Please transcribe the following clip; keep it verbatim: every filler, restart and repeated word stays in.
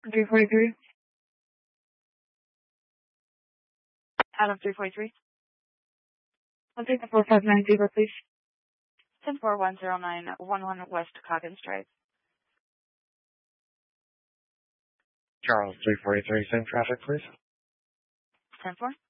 three forty-three. Adam three forty-three. I'll take the four five nine zero, please. ten four one zero nine one one West Coggins Drive. Charles three forty-three, same traffic, please. ten four.